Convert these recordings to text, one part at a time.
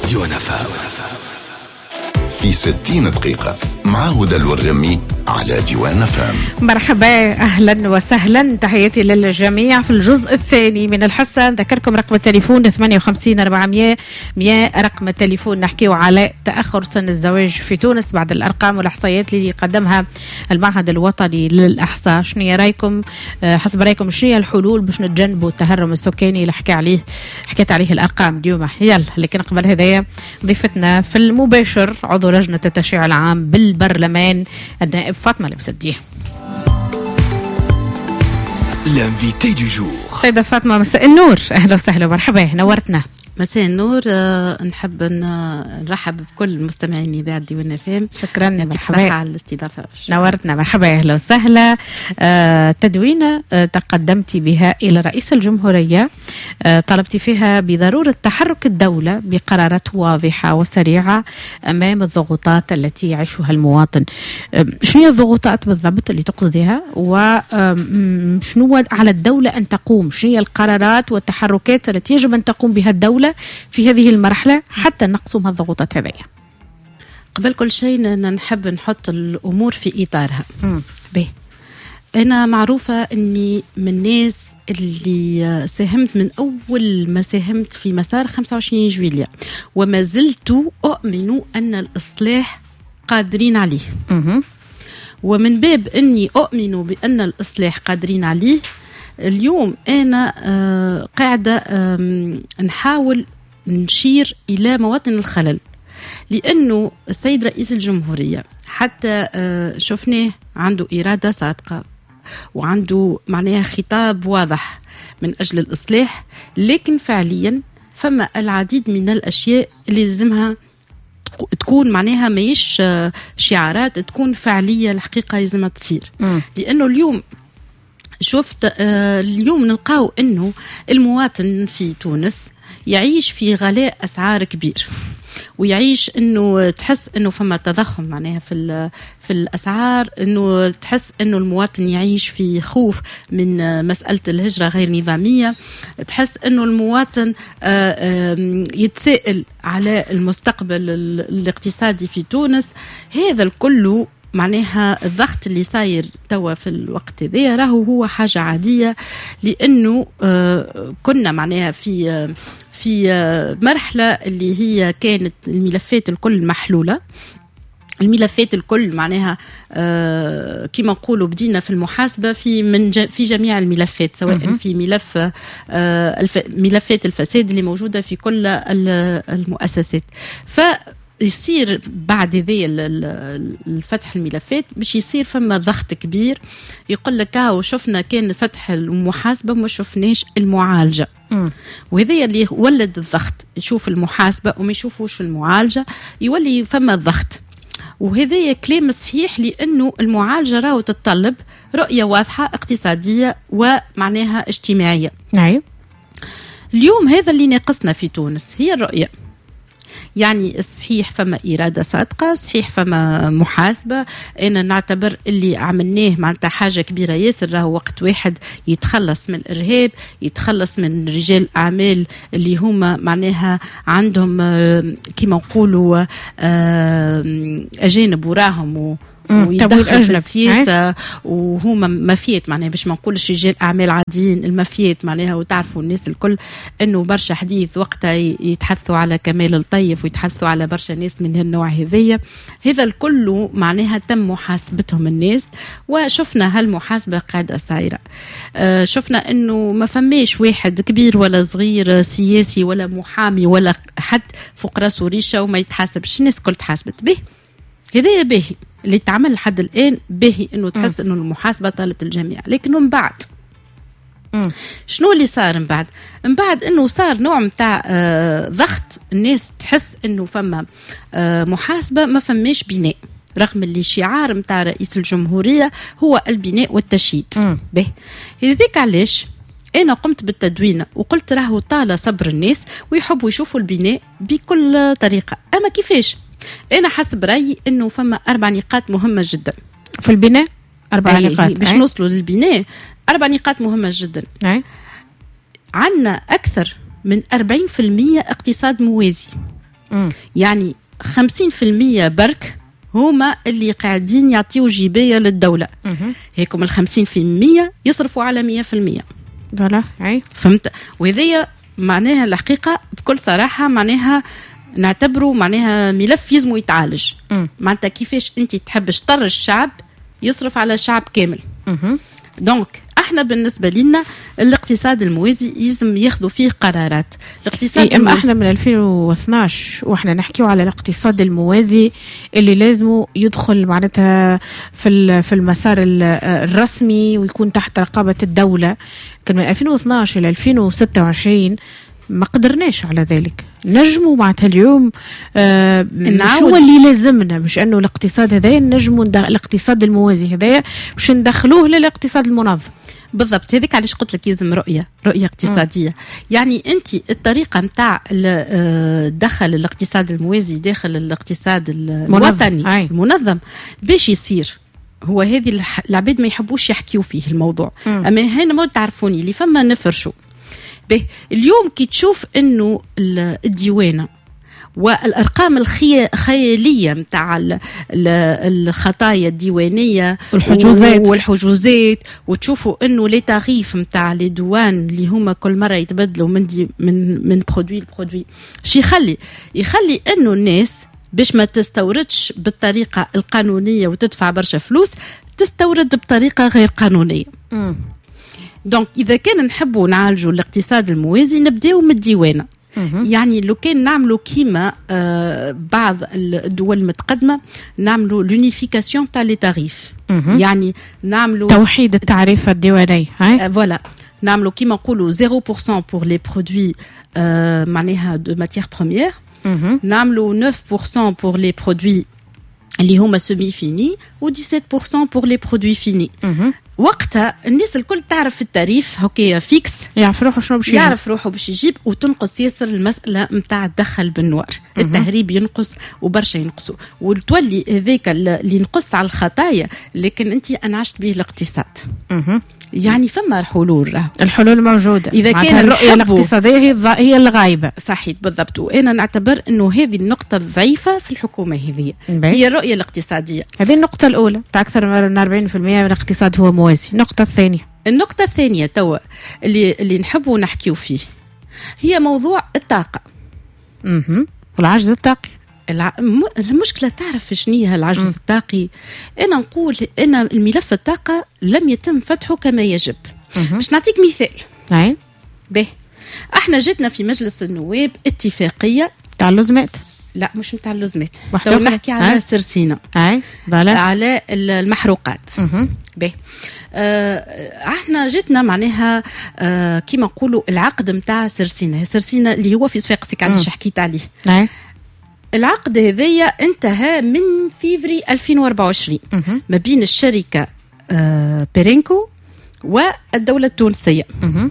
ديوان FM في 60 دقيقة مع هدى الورغمي على ديوان FM. مرحبا، أهلا وسهلا، تحياتي للجميع. في الجزء الثاني من الحصة نذكركم رقم التليفون 58 400 100 رقم التليفون. نحكيه على تأخر سن الزواج في تونس بعد الأرقام والإحصائيات اللي قدمها المعهد الوطني للإحصاء. شنو رايكم؟ حسب رايكم شنو هي الحلول باش نتجنبوا التهرم السكاني اللي حكيت عليه الأرقام اليوم؟ يلا، لكن قبل هذايا ضيفتنا في المباشر عضو لجنة التشريع العام بالبرلمان النائب فاطمة المسدية. الانفيتي دو جور سيدة فاطمة، مساء النور، أهلا وسهلا ومرحبا، نورتنا. مساء النور. نحب نرحب بكل المستمعين إذاعة ديوان FM. شكرا، مرحبا على الاستضافة. نورتنا، مرحبا، أهلا وسهلا. تدوينة تقدمتي بها إلى رئيس الجمهورية، طلبتي فيها بضرورة تحرك الدولة بقرارات واضحة وسريعة أمام الضغوطات التي يعيشها المواطن. شنو هي الضغوطات بالضبط اللي تقصدها، وشنو على الدولة أن تقوم؟ شنو هي القرارات والتحركات التي يجب أن تقوم بها الدولة في هذه المرحلة حتى نقصم الضغوطات هذه؟ قبل كل شيء نحب نحط الأمور في إطارها. أنا معروفة أني من الناس اللي ساهمت من أول ما ساهمت في مسار 25 جويلية، وما زلت أؤمن أن الإصلاح قادرين عليه. ومن باب أني أؤمن بأن الإصلاح قادرين عليه، اليوم أنا قاعدة نحاول نشير إلى مواطن الخلل، لأنه السيد رئيس الجمهورية حتى شفناه عنده إرادة صادقة وعنده معناها خطاب واضح من أجل الإصلاح، لكن فعليا فما العديد من الأشياء اللي لازمها تكون معناها مايش شعارات، تكون فعلية الحقيقة لازمها تصير. لأنه اليوم شفت اليوم نلقاو أنه المواطن في تونس يعيش في غلاء أسعار كبير، ويعيش أنه تحس أنه فما تضخم معناها في الأسعار، أنه تحس أنه المواطن يعيش في خوف من مسألة الهجرة غير نظامية، تحس أنه المواطن يتساءل على المستقبل الاقتصادي في تونس. هذا الكل معناها الضغط اللي صاير توا في الوقت هذا راهو هو حاجة عادية، لأنه كنا معناها في مرحلة اللي هي كانت الملفات الكل محلولة، الملفات الكل معناها كما نقولوا بدينا في المحاسبة في جميع الملفات، سواء في ملفات الفساد اللي موجودة في كل المؤسسات. يصير بعد ذي الفتح الملفات باش يصير فما ضغط كبير، يقول لك شفنا كان فتح المحاسبة وما شفناش المعالجة. وهذا اللي ولد الضغط، يشوف المحاسبة وما يشوفوش المعالجة، يولي فما ضغط. وهذا كلام صحيح، لأنه المعالجة راهو تتطلب رؤية واضحة اقتصادية ومعناها اجتماعية. نعم. اليوم هذا اللي ناقصنا في تونس هي الرؤية. يعني صحيح فما إرادة صادقة، صحيح فما محاسبة. أنا نعتبر اللي عملناه معناتها حاجة كبيرة ياسر، راهو وقت واحد يتخلص من الإرهاب، يتخلص من رجال أعمال اللي هما معناها عندهم كما نقولوا أجانب وراهم ويدخلوا في السياسة، وهما مافيات معناها، باش ما نقولش رجال أعمال عاديين، المافيات معناها. وتعرفوا الناس الكل أنه برشا حديث وقتها يتحثوا على كمال الطيف ويتحثوا على برشا ناس من هالنوع هذا الكل معناها تم محاسبتهم الناس، وشفنا هالمحاسبة قاعدة صايرة. شفنا أنه ما فماش واحد كبير ولا صغير، سياسي ولا محامي ولا حد فوق راسه ريشة وما يتحاسبش، الناس كل تحاسبت به. هذا باهي اللي تعمل لحد الآن، باهي أنه تحس أنه المحاسبة طالت الجميع. لكن من بعد شنو اللي صار؟ من بعد أنه صار نوع متاع ضغط، الناس تحس أنه فما محاسبة ما فماش بناء، رغم اللي شعار متاع رئيس الجمهورية هو البناء والتشييد. باهي هذيك علاش أنا قمت بالتدوين وقلت راهو طال صبر الناس ويحبوا يشوفوا البناء بكل طريقة. أما كيفاش؟ أنا حسب رأيي أنه فما 4 نقاط مهمة جدا في البناء. 4 نقاط باش نوصلوا للبناء. 4 نقاط مهمة جدا. عندنا أكثر من 40% اقتصاد موازي. يعني 50% برك هما اللي قاعدين يعطيو جيبية للدولة. هيكم 50% يصرفوا على 100%. فوالا اي فهمت. وهذه معناها الحقيقة بكل صراحة معناها نعتبره معناها ملف يزمو يتعالج. معناتها كيفاش انت تحب شطر الشعب يصرف على الشعب كامل. دونك احنا بالنسبه لنا الاقتصاد الموازي لازم ياخذوا فيه قرارات. الاقتصاد اما احنا من 2012 واحنا نحكيو على الاقتصاد الموازي اللي لازم يدخل معناتها في المسار الرسمي ويكون تحت رقابه الدوله. كان من 2012 الى 2026 ما قدرناش على ذلك. نجموا معناتها اليوم شو اللي لازمنا مش انه الاقتصاد هذايا نجموا الاقتصاد الموازي هذايا باش ندخلوه للاقتصاد المنظم. بالضبط. هذيك علاش قلت لك لازم رؤيه اقتصاديه. يعني انت الطريقه نتاع دخل الاقتصاد الموازي داخل الاقتصاد الوطني المنظم باش يصير هو هذه العباد ما يحبوش يحكيوا فيه الموضوع. اما هنا ما تعرفوني اللي فما نفرشوا به. اليوم كي تشوف انه الديوانه والارقام الخياليه نتاع الخطايا الديوانيه والحجوزات وتشوفوا انه لي تاريف نتاع لي دوان اللي هما كل مره يتبدلوا من برودوي لبرودوي شي يخلي انه الناس باش ما تستوردش بالطريقه القانونيه وتدفع برشا فلوس تستورد بطريقه غير قانونيه. دونك إذا كان نحبوا نعالجوا الاقتصاد الموازي نبداو من الديوانة. يعني لو كان نعملوا كيما بعض الدول المتقدمة نعملوا لونيفيكاسيون تاع لي تاريف. يعني نعملوا توحيد التعريف الديواني. فوالا نعملوا كيما نقولوا 0% pour les produits معناها de matières premières. نعملوا 9% pour les produits اللي هما سومي فيني و 17% pour les produits finis. وقتها الناس الكل تعرف التاريف هكايا فيكس يعرف روحه باش يجيب وتنقص ياسر المسألة متاع الدخل بالنوار. التهريب ينقص وبرشا ينقصوا وتولي هذاك اللي نقص على الخطايا لكن انت انعشت به الاقتصاد. يعني فما الحلول موجودة إذا كان الرؤية الاقتصادية هي الغايبة. صحيح بالضبط. وأنا نعتبر أنه هذه النقطة الضعيفة في الحكومة هذه هي الرؤية الاقتصادية. هذه النقطة الأولى أكثر من 40% من الاقتصاد هو موازي. النقطة الثانية توا اللي نحبوا نحكيو فيه هي موضوع الطاقة والعجز الطاقي. المشكلة تعرف شنية العجز الطاقي. أنا نقول أن الملف الطاقة لم يتم فتحه كما يجب. مش نعطيك مثال. به احنا جتنا في مجلس النواب اتفاقية تاع اللزمات. لا مش متاع اللزمات. تو نحكي على سرسينا على المحروقات. به احنا جتنا معناها كيما نقولوا العقد متاع سرسينا اللي هو في صفاقس علاش حكيت عليه. العقد هذايا انتهى من فيفري 2024 ما بين الشركة بيرينكو والدولة التونسية.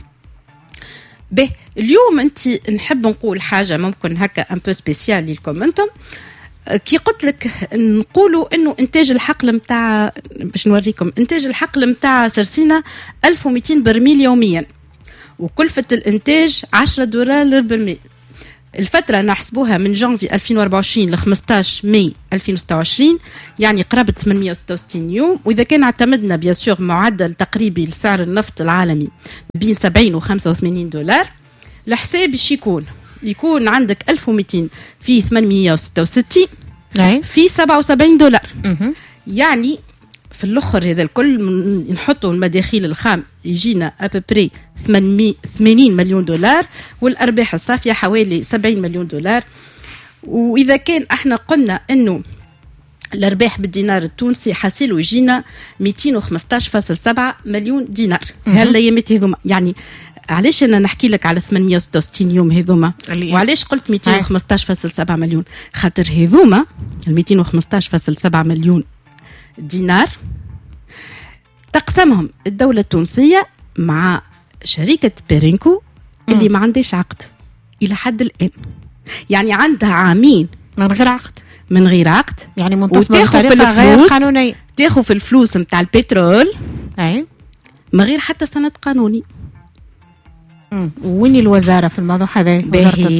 به اليوم انت نحب نقول حاجة ممكن هكا ان بو سبيسيال لكم انتم. كي قلت لك نقولوا انه انتاج الحقل متاع باش نوريكم انتاج الحقل متاع سرسينا 1200 برميل يوميا وكلفة الانتاج $10 للبرميل. الفترة نحسبوها من جانفي 2024 ل 15 ماي 2026 يعني قرابة 866 يوم. وإذا كان اعتمدنا بيسور معدل تقريبي لسعر النفط العالمي بين 70 و $85 الحساب يكون عندك 1200 في 866 في $77. يعني في الأخر هذا الكل نحطوا المداخيل الخام يجينا أبري 80 مليون دولار والأرباح الصافية حوالي 70 مليون دولار. وإذا كان احنا قلنا أنه الأرباح بالدينار التونسي حاصله يجينا 215.7 مليون دينار هالأيامات هذوما. يعني علاش أنا نحكي لك على 866 يوم هذوما وعلاش قلت 215.7 مليون خاطر هذوما 215.7 مليون دينار تقسمهم الدولة التونسية مع شركة بيرينكو اللي ما عندهاش عقد إلى حد الآن. يعني عندها عامين من غير عقد يعني منتصبة بطريقة غير قانونية. تاخذ في الفلوس متاع البترول ما غير حتى سند قانوني. وين الوزارة في الموضوع هذا؟ وزارة الطاقة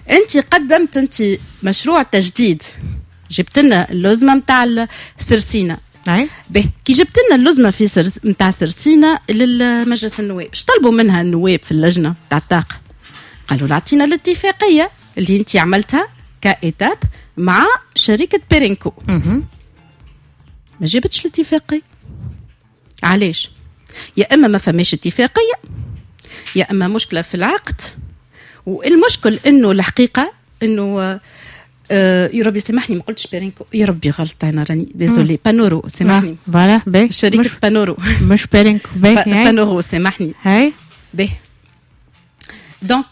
انت قدمت انت مشروع تجديد، جبت لنا اللزمه نتاع سرسينا. به كي جبت لنا اللزمه في نتاع سرسينا للمجلس النواب، اش طلبوا منها النواب في اللجنه نتاع الطاقه؟ قالوا اعطينا الاتفاقيه اللي انت عملتها كايتاب مع شركه بيرينكو. ما جابتش الاتفاقيه. علاش؟ يا اما ما فماش اتفاقيه، يا اما مشكله في العقد. والمشكل انه الحقيقه انه يا ربي سامحني ما قلتش بيرينكو، يا ربي غلط انا راني ديزولي، بانورو سامحني. فوالا باهي شركه بانورو مش بيرينكو. باهي بانورو سامحني. هاي باهي دونك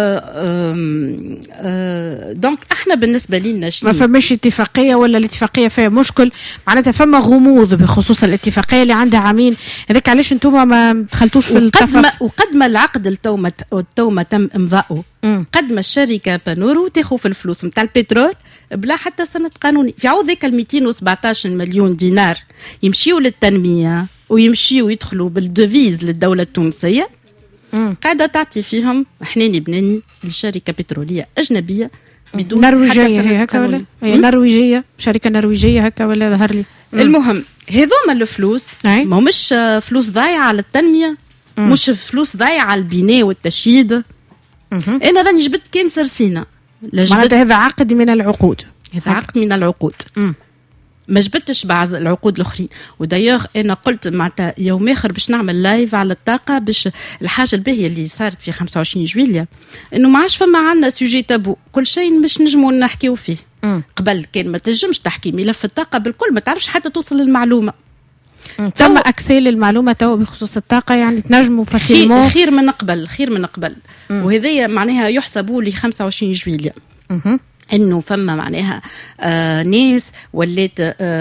احنا بالنسبه لنا ما فماش اتفاقيه ولا الاتفاقيه فيها مشكل، معناتها فما غموض بخصوص الاتفاقيه اللي عندها عامين. هذاك علاش انتم ما دخلتوش في التفاصيل. وقد ما العقد التوما تم امضاؤه، قد ما الشركه بانورو تاخذ في الفلوس نتاع البترول بلا حتى سند قانوني. في عوض ذاك 217 مليون دينار يمشيوا للتنميه ويمشيوا يدخلوا بالديفيز للدوله التونسيه، قاعدة تعطي فيهم حنيني بناني لشركة بترولية أجنبية بدون نرويجية. حتى سند هكا قانوني. ولا نرويجية، شركة نرويجية هكا ولا ظهر لي. المهم هذوما الفلوس ما مش فلوس ضايعة على التنمية، مش فلوس ضايعة على البناء والتشييد. أنا راني جبت كان سرسينا، معناتها هذا عقد من العقود. هذا عقد من العقود. ما جبتش بعض العقود الاخرين. ودايوغ انا قلت معناتها يوم اخر باش نعمل لايف على الطاقه، باش الحاجه الباهيه اللي صارت في 25 جويليا انه ما عادش فما عندنا سوجي تابو، كل شيء باش نجموا نحكيو فيه. قبل كان ما تنجمش تحكي ملف الطاقه بالكل، ما تعرفش حتى توصل للمعلومه. تم اكسيل المعلومه تو بخصوص الطاقه، يعني تنجموا فاسيلمون خير من قبل، خير من قبل. وهذايا معناها يحسبوا لي 25 جويليا انه فما معناها ناس ولات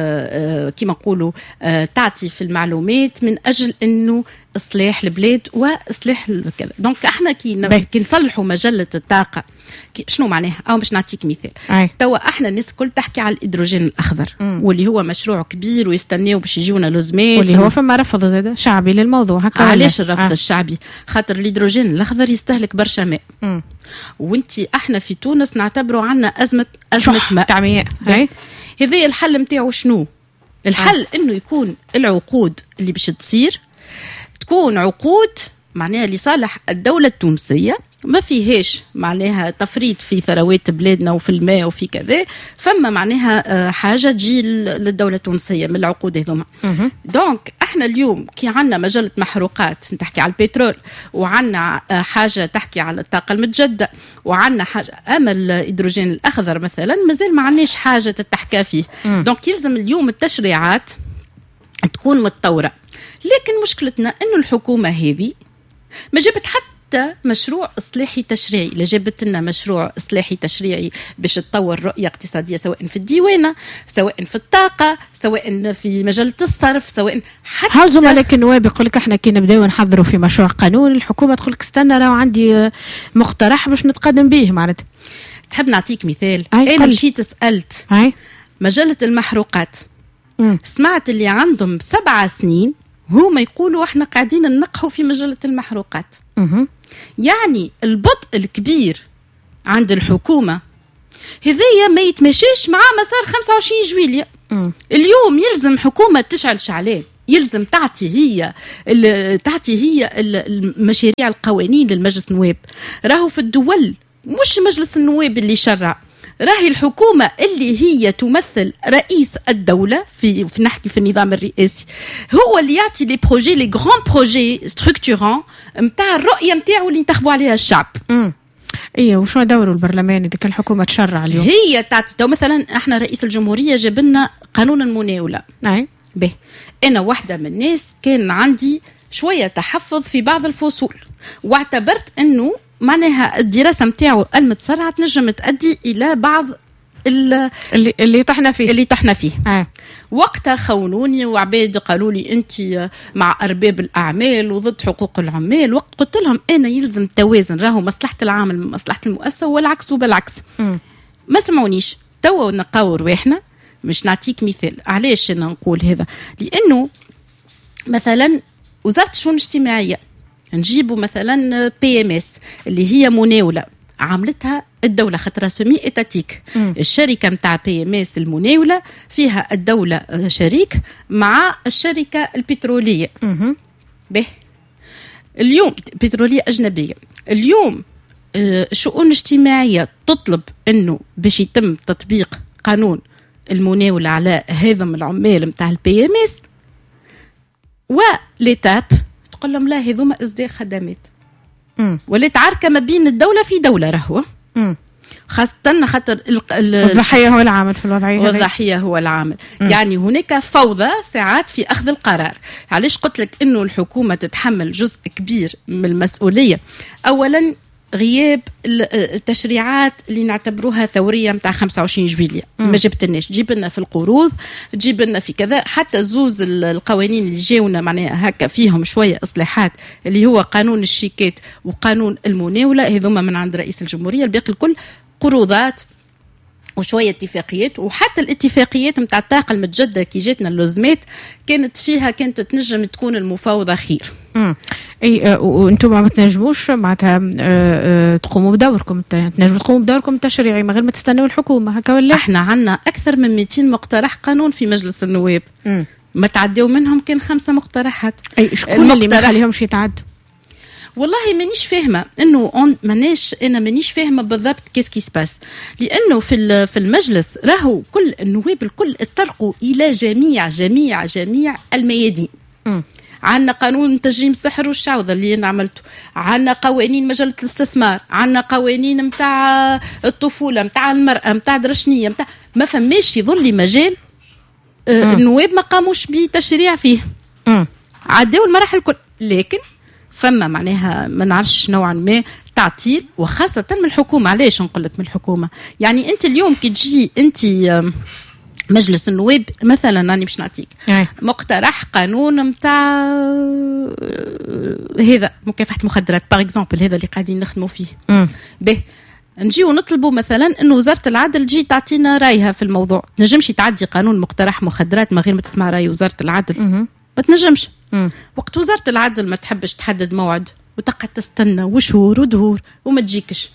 كيما نقولوا تعطي في المعلومات من اجل انه اصلاح البلاد واصلاح كذا. دونك احنا كي نصلحوا مجله الطاقه شنو معناها؟ او باش نعطيك مثال. توا احنا الناس الكل تحكي على الهيدروجين الاخضر واللي هو مشروع كبير ويستناو باش يجونا لزمات، واللي هو فما رفض زاد شعبي للموضوع. هكا علاش الرفض الشعبي؟ خاطر الهيدروجين الاخضر يستهلك برشا ماء. وانتي احنا في تونس نعتبروا عنا ازمه ماء تعمية. هذا الحل نتاعو شنو؟ الحل انه يكون العقود اللي باش تصير تكون عقود معناها لصالح الدوله التونسيه، ما فيهاش معناها تفريط في ثروات بلادنا وفي الماء وفي كذا. فما معناها حاجه تجي للدوله التونسيه من العقود هذوما. دونك احنا اليوم كي عندنا مجله محروقات تحكي على البترول، وعندنا حاجه تحكي على الطاقه المتجدده، وعندنا حاجه اما الهيدروجين الاخضر مثلا مازال ما عندناش حاجه تتحكى فيه. دونك يلزم اليوم التشريعات تكون متطوره. لكن مشكلتنا انه الحكومه هذه ما جابت حتى مشروع إصلاحي تشريعي. لا جابت لنا مشروع إصلاحي تشريعي باش تطور رؤية اقتصادية، سواء في الديوانة، سواء في الطاقة، سواء في مجال الصرف، سواء حتى هازم. لكن النواب يقول لك احنا كي نبداو نحضروا في مشروع قانون، الحكومة تقول لك استنى راه عندي مقترح باش نتقدم به. معناتها تحب نعطيك مثال؟ انا مشيت سألت مجلة المحروقات، سمعت اللي عندهم 7 سنين هما يقولوا احنا قاعدين ننقحوا في مجلة المحروقات. يعني البطء الكبير عند الحكومة هذايا ما يتمشيش مع مسار 25 جويليا. اليوم يلزم حكومة تشعل شعلان، يلزم تعطي هي المشاريع القوانين للمجلس النواب. راهو في الدول مش مجلس النواب اللي شرع، راهي الحكومة اللي هي تمثل رئيس الدولة في نحكي في النظام الرئاسي، هو اللي يعطي لي بروجي، لي غران بروجي ستركتوران متاع الرؤية متاعو اللي ينتخبوا عليها الشعب. ايه وشو دوره البرلمان اذا كان الحكومة تشرع اليوم؟ هي تعطي. تو مثلا احنا رئيس الجمهورية جاب لنا قانون المناولة. به انا واحدة من الناس كان عندي شوية تحفظ في بعض الفصول، واعتبرت انه معناها الدراسة متاعو المتسرعة تنجم تؤدي إلى بعض اللي طحنا فيه. وقتها خونوني وعباد قالوا لي أنت مع أرباب الأعمال وضد حقوق العمال. وقت قلت لهم أنا يلزم توازن، راهو مصلحة العامل من مصلحة المؤسسة والعكس وبالعكس. ما سمعونيش. توا نقاور واحنا مش نعطيك مثال علاش أنا نقول هذا، لأنه مثلا وزارة الشؤون الاجتماعية نجيبوا مثلا PMS اللي هي مناولة عملتها الدولة خاطرها سمي إتاتيك. الشركة متاع PMS المناولة فيها الدولة شريك مع الشركة البترولية. به اليوم بترولية أجنبية. اليوم الشؤون الاجتماعية تطلب أنه باش يتم تطبيق قانون المناولة على هذم العمال متاع PMS، وليتاب تقول لهم لا هذوما إصدار خدمات. ولات عركة ما بين الدولة في دولة رهوة، خاصة خاطر الضحية هو العامل في الوضعية، والضحية هو العامل. يعني هناك فوضى ساعات في أخذ القرار. علاش قلت لك إنه الحكومة تتحمل جزء كبير من المسؤولية؟ أولا غياب التشريعات اللي نعتبروها ثورية متاع 25 جويلية. ما جبتناش، تجيب لنا في القروض، تجيب لنا في كذا. حتى زوز القوانين اللي جاونا معناها هكا فيهم شوية إصلاحات، اللي هو قانون الشيكات وقانون المناولة، هذوما من عند رئيس الجمهورية. الباقي الكل قروضات وشوية اتفاقيات. وحتى الاتفاقيات متاع الطاقة المتجددة كي جاتنا اللزمات كانت تنجم تكون المفاوضة خير. اي وانتم ما تنجموش معناتها تقوموا بدوركم، تنجموا تقوموا بدوركم التشريعي من غير ما تستنوا الحكومة هكا ولا؟ احنا عندنا أكثر من 200 مقترح قانون في مجلس النواب. ما تعدوا منهم كان 5 مقترحات. اي شكون اللي ما خليهمش يتعدوا؟ والله مانيش فاهمة انه انا مانيش فاهمة بالضبط كيس باس، لانه في المجلس راهو كل النواب الكل اتطرقوا الى جميع الميادين. عندنا قانون تجريم السحر والشعوذة اللي انا عملته، عندنا قوانين مجلة الاستثمار، عندنا قوانين متاع الطفولة، متاع المرأة، متاع درشنية، متاع ما فماش يظل لي مجال النواب ما قاموش بتشريع فيه. عداوا المراحل الكل، لكن فما معناها ما نعرفش نوعا ما تعطيل، وخاصة من الحكومة. علاش نقولك من الحكومة؟ يعني أنت اليوم كي تجي أنت مجلس النواب مثلا، راني باش نعطيك مقترح قانون متاع هذا مكافحة المخدرات باغ اكزومبل، هذا اللي قاعدين نخدموا فيه. به نجيو نطلبوا مثلا انه وزاره العدل تجي تعطينا رايها في الموضوع. نجمش تعدي قانون مقترح مخدرات من غير ما تسمع راي وزاره العدل. ما تنجمش. وقت وزاره العدل ما تحبش تحدد موعد وتقعد تستنى وشهور ودهور وما تجيكش.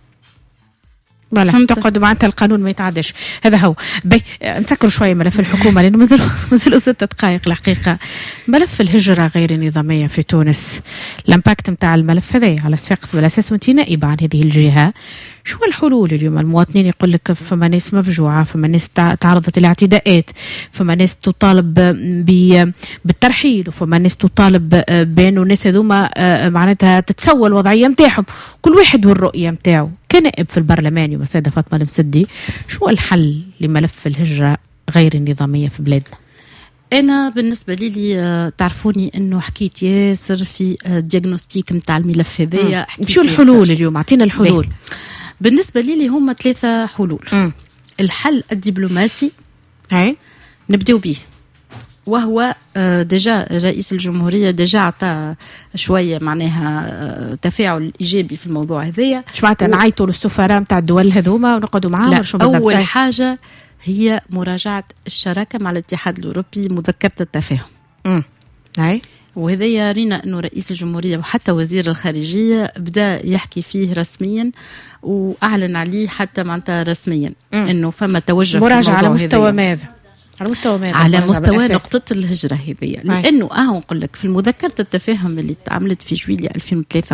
فهمت. تقعد معناتها القانون ما يتعدش. هذا هو. نسكر شويه ملف الحكومه لانه مازال 6 دقائق الحقيقه. ملف الهجره غير النظاميه في تونس، الامباكت نتاع الملف هذا على صفاقس بالاساس وانت نائبه عن هذه الجهه، شو الحلول اليوم؟ المواطنين يقول لك فما ناس مفجوعه، فما ناس تعرضت الاعتداءات، فما ناس تطالب بالترحيل، وفما ناس تطالب بانه الناس هذوما معناتها تتسوى الوضعيه نتاعهم، كل واحد والرؤيه نتاعو. كنائب في البرلمان يوم السيده فاطمه المسدي، شو الحل لملف الهجره غير النظاميه في بلادنا؟ أنا بالنسبة لي تعرفوني أنه حكيت ياسر في دياغنوستيك متاع الملف هذايا. شو الحلول اليوم؟ أعطينا الحلول. بالنسبة لي هم 3 حلول. الحل الدبلوماسي نبدأ به، وهو ديجا رئيس الجمهورية ديجا عطى شوية معناها تفاعل إيجابي في الموضوع هذايا. شمعت نعيطوا للسفراء متاع الدول هذوما ونقعدوا معاهم؟ أول حاجة هي مراجعة الشراكة مع الاتحاد الأوروبي، مذكرة التفاهم. وهذا رينا أنه رئيس الجمهورية وحتى وزير الخارجية بدأ يحكي فيه رسميا وأعلن عليه حتى معناتها رسميا أنه فما توجه مراجعة على مستوى ماذا؟ على مستوى نقطة الهجرة هذه. لأنه نقول لك في المذكرة التفاهم اللي تعملت في جويلية 2003